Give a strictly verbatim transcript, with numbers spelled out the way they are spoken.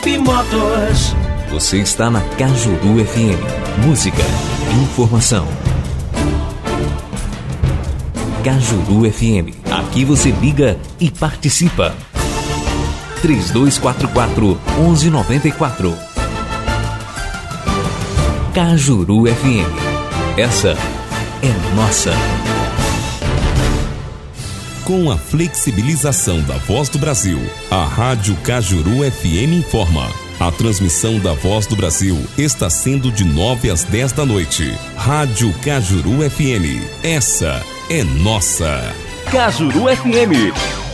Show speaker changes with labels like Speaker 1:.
Speaker 1: Motos.
Speaker 2: Você está na Cajuru F M. Música, informação. Cajuru F M. Aqui você liga e participa. três dois quatro quatro, um um nove quatro. Cajuru F M. Essa é nossa.
Speaker 3: Com a flexibilização da Voz do Brasil, a Rádio Cajuru F M informa. A transmissão da Voz do Brasil está sendo de nove às dez da noite. Rádio Cajuru F M. Essa é nossa.
Speaker 1: Cajuru F M.